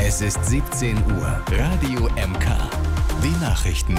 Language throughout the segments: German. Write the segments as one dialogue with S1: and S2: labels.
S1: Es ist 17 Uhr. Radio MK. Die Nachrichten.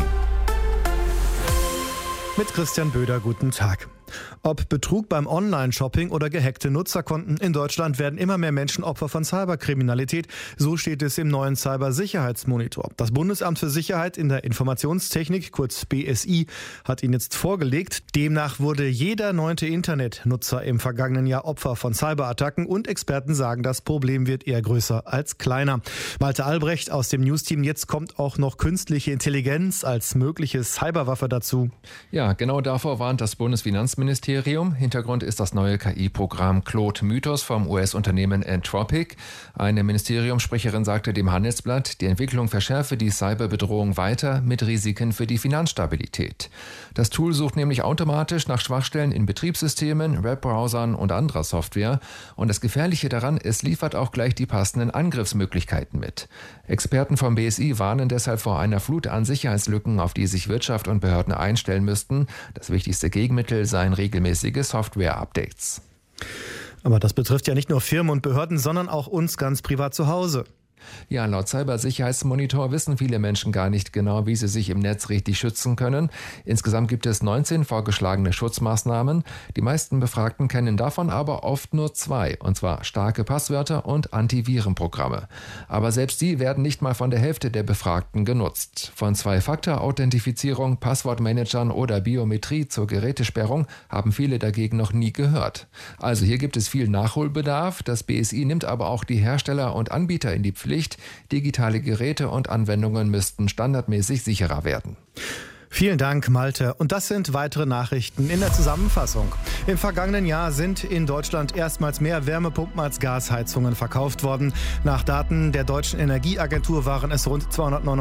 S2: Mit Christian Böder, guten Tag. Ob Betrug beim Online-Shopping oder gehackte Nutzerkonten, in Deutschland werden immer mehr Menschen Opfer von Cyberkriminalität. So steht es im neuen Cybersicherheitsmonitor. Das Bundesamt für Sicherheit in der Informationstechnik, kurz BSI, hat ihn jetzt vorgelegt. Demnach wurde jeder 9. Internetnutzer im vergangenen Jahr Opfer von Cyberattacken und Experten sagen, das Problem wird eher größer als kleiner. Malte Albrecht aus dem Newsteam. Jetzt kommt auch noch künstliche Intelligenz als mögliche Cyberwaffe dazu.
S3: Ja, genau davor warnt das Bundesfinanzministerium. Hintergrund ist das neue KI-Programm Claude Mythos vom US-Unternehmen Anthropic. Eine Ministeriumssprecherin sagte dem Handelsblatt, die Entwicklung verschärfe die Cyberbedrohung weiter mit Risiken für die Finanzstabilität. Das Tool sucht nämlich automatisch nach Schwachstellen in Betriebssystemen, Webbrowsern und anderer Software. Und das Gefährliche daran, es liefert auch gleich die passenden Angriffsmöglichkeiten mit. Experten vom BSI warnen deshalb vor einer Flut an Sicherheitslücken, auf die sich Wirtschaft und Behörden einstellen müssten. Das wichtigste Gegenmittel seien regelmäßige Software-Updates.
S2: Aber das betrifft ja nicht nur Firmen und Behörden, sondern auch uns ganz privat zu Hause.
S3: Ja, laut Cybersicherheitsmonitor wissen viele Menschen gar nicht genau, wie sie sich im Netz richtig schützen können. Insgesamt gibt es 19 vorgeschlagene Schutzmaßnahmen. Die meisten Befragten kennen davon aber oft nur 2, und zwar starke Passwörter und Antivirenprogramme. Aber selbst die werden nicht mal von der Hälfte der Befragten genutzt. Von 2-Faktor-Authentifizierung, Passwortmanagern oder Biometrie zur Gerätesperrung haben viele dagegen noch nie gehört. Also hier gibt es viel Nachholbedarf. Das BSI nimmt aber auch die Hersteller und Anbieter in die Pflicht. Digitale Geräte und Anwendungen müssten standardmäßig sicherer werden.
S2: Vielen Dank, Malte. Und das sind weitere Nachrichten in der Zusammenfassung. Im vergangenen Jahr sind in Deutschland erstmals mehr Wärmepumpen als Gasheizungen verkauft worden. Nach Daten der Deutschen Energieagentur waren es rund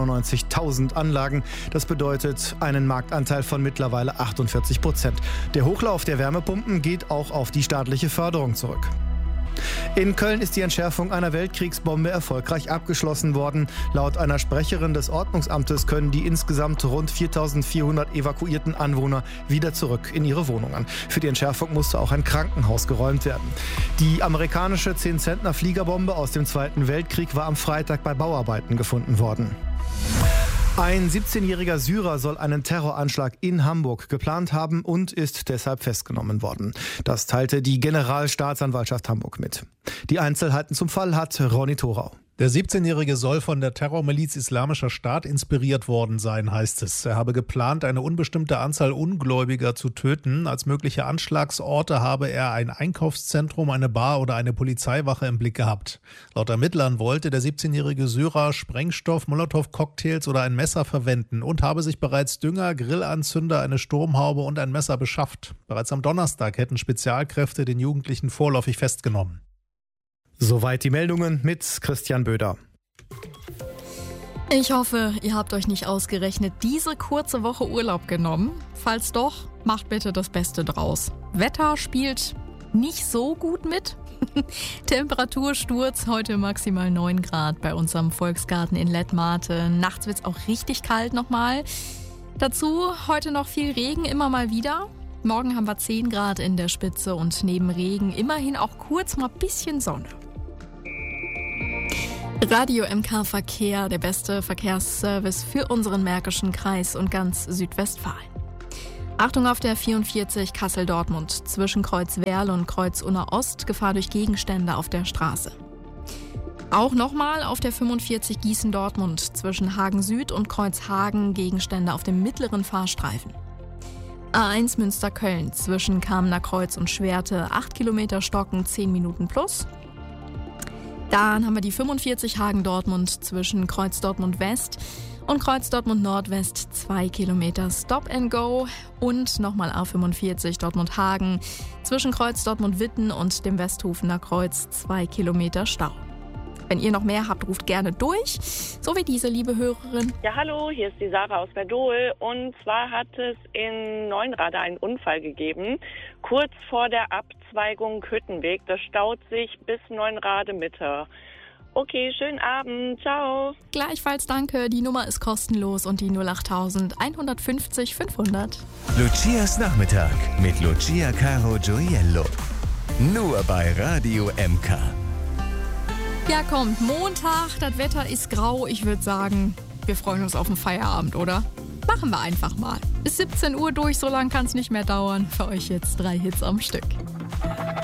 S2: 299.000 Anlagen. Das bedeutet einen Marktanteil von mittlerweile 48%. Der Hochlauf der Wärmepumpen geht auch auf die staatliche Förderung zurück. In Köln ist die Entschärfung einer Weltkriegsbombe erfolgreich abgeschlossen worden. Laut einer Sprecherin des Ordnungsamtes können die insgesamt rund 4.400 evakuierten Anwohner wieder zurück in ihre Wohnungen. Für die Entschärfung musste auch ein Krankenhaus geräumt werden. Die amerikanische 10-Zentner-Fliegerbombe aus dem Zweiten Weltkrieg war am Freitag bei Bauarbeiten gefunden worden. Ein 17-jähriger Syrer soll einen Terroranschlag in Hamburg geplant haben und ist deshalb festgenommen worden. Das teilte die Generalstaatsanwaltschaft Hamburg mit. Die Einzelheiten zum Fall hat Ronny Thorau.
S4: Der 17-Jährige soll von der Terrormiliz Islamischer Staat inspiriert worden sein, heißt es. Er habe geplant, eine unbestimmte Anzahl Ungläubiger zu töten. Als mögliche Anschlagsorte habe er ein Einkaufszentrum, eine Bar oder eine Polizeiwache im Blick gehabt. Laut Ermittlern wollte der 17-jährige Syrer Sprengstoff, Molotow-Cocktails oder ein Messer verwenden und habe sich bereits Dünger, Grillanzünder, eine Sturmhaube und ein Messer beschafft. Bereits am Donnerstag hätten Spezialkräfte den Jugendlichen vorläufig festgenommen.
S2: Soweit die Meldungen mit Christian Böder.
S5: Ich hoffe, ihr habt euch nicht ausgerechnet diese kurze Woche Urlaub genommen. Falls doch, macht bitte das Beste draus. Wetter spielt nicht so gut mit. Temperatursturz, heute maximal 9 Grad bei uns am Volksgarten in Lettmate. Nachts wird's auch richtig kalt nochmal. Dazu heute noch viel Regen, immer mal wieder. Morgen haben wir 10 Grad in der Spitze und neben Regen immerhin auch kurz mal ein bisschen Sonne. Radio MK Verkehr, der beste Verkehrsservice für unseren Märkischen Kreis und ganz Südwestfalen. Achtung auf der 44 Kassel-Dortmund zwischen Kreuz Werl und Kreuz Unna Ost, Gefahr durch Gegenstände auf der Straße. Auch nochmal auf der 45 Gießen-Dortmund zwischen Hagen Süd und Kreuz Hagen, Gegenstände auf dem mittleren Fahrstreifen. A1 Münster-Köln zwischen Kamener Kreuz und Schwerte, 8 Kilometer Stocken, 10 Minuten plus. Dann haben wir die 45 Hagen-Dortmund zwischen Kreuz Dortmund West und Kreuz Dortmund Nordwest, 2 Kilometer Stop and Go. Und nochmal A45 Dortmund Hagen zwischen Kreuz Dortmund Witten und dem Westhofener Kreuz, 2 Kilometer Stau. Wenn ihr noch mehr habt, ruft gerne durch, so wie diese liebe Hörerin.
S6: Ja, hallo, hier ist die Sarah aus Verdol. Und zwar hat es in Neunrade einen Unfall gegeben, kurz vor der Abzweigung Hüttenweg. Das staut sich bis Neunrade Mitte. Okay, schönen Abend, ciao.
S5: Gleichfalls danke, die Nummer ist kostenlos und die 08000 150 500.
S1: Lucias Nachmittag mit Lucia Caro Gioiello. Nur bei Radio MK.
S5: Ja, kommt Montag, das Wetter ist grau. Ich würde sagen, wir freuen uns auf den Feierabend, oder? Machen wir einfach mal. Bis 17 Uhr durch, so lange kann es nicht mehr dauern. Für euch jetzt 3 Hits am Stück.